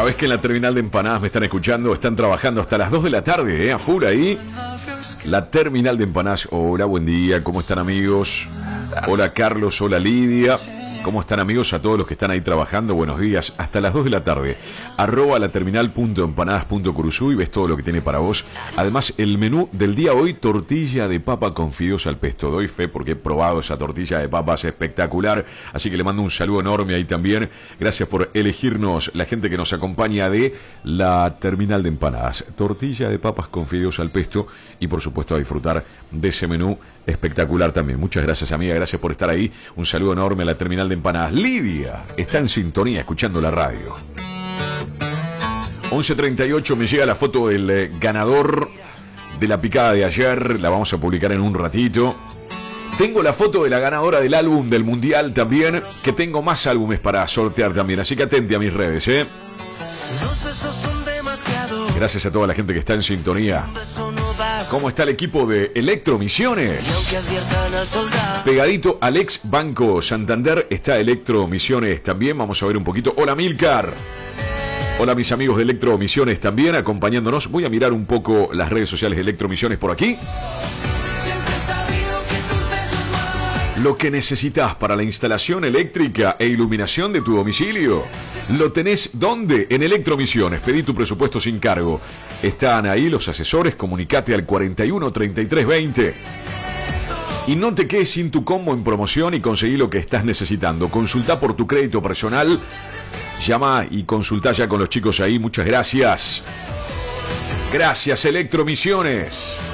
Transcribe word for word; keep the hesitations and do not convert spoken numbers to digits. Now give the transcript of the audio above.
Sabés que en la terminal de empanadas me están escuchando, están trabajando hasta las dos de la tarde, ¿eh? A full ahí. La terminal de empanadas. Hola, buen día, ¿cómo están, amigos? Hola, Carlos, hola, Lidia. ¿Cómo están, amigos? A todos los que están ahí trabajando, buenos días. Hasta las dos de la tarde. Arroba la terminal punto empanadas punto curuzú y ves todo lo que tiene para vos. Además, el menú del día hoy, tortilla de papa con fideos al pesto. Doy fe porque he probado esa tortilla de papas espectacular. Así que le mando un saludo enorme ahí también. Gracias por elegirnos, la gente que nos acompaña de la terminal de empanadas. Tortilla de papas con fideos al pesto y, por supuesto, a disfrutar de ese menú espectacular también. Muchas gracias, amiga. Gracias por estar ahí. Un saludo enorme a la terminal de empanadas. Lidia está en sintonía escuchando la radio. once treinta y ocho me llega la foto del eh, ganador de la picada de ayer. La vamos a publicar en un ratito. Tengo la foto de la ganadora del álbum del mundial también, que tengo más álbumes para sortear también. Así que atente a mis redes, ¿eh? Gracias a toda la gente que está en sintonía. ¿Cómo está el equipo de Electromisiones? Pegadito al ex Banco Santander está Electromisiones también. Vamos a ver un poquito. Hola, Milcar. Hola, mis amigos de Electromisiones también acompañándonos. Voy a mirar un poco las redes sociales de Electromisiones por aquí. Lo que necesitas para la instalación eléctrica e iluminación de tu domicilio, ¿lo tenés dónde? En Electromisiones. Pedí tu presupuesto sin cargo. Están ahí los asesores. Comunicate al cuarenta y uno treinta y tres veinte. Y no te quedes sin tu combo en promoción y conseguí lo que estás necesitando. Consulta por tu crédito personal. Llama y consulta ya con los chicos ahí. Muchas gracias. Gracias, Electromisiones.